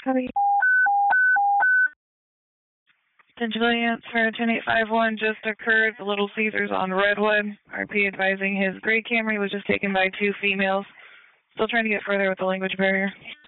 Copy. Vigilance for 10851 just occurred. The Little Caesars on Redwood. RP advising his gray Camry was just taken by 2 females. Still trying to get further with the language barrier.